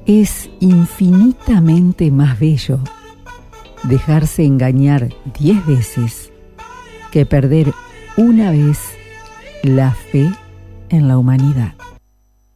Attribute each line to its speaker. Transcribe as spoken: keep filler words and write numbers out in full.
Speaker 1: Es infinitamente más bello dejarse engañar diez veces que perder una vez la fe en la humanidad.